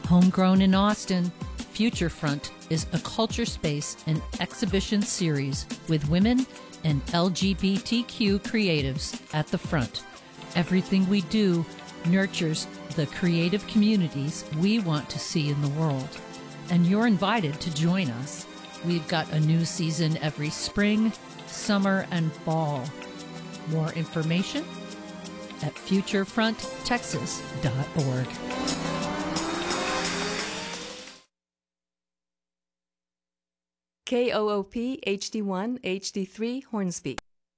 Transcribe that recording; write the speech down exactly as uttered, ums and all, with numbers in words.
Homegrown in Austin, Future Front is a culture space and exhibition series with women and L G B T Q creatives at the front. Everything we do nurtures the creative communities we want to see in the world. And you're invited to join us. We've got a new season every spring, summer, and fall. More information at future front texas dot org. K O O P H D one H D three Hornsby.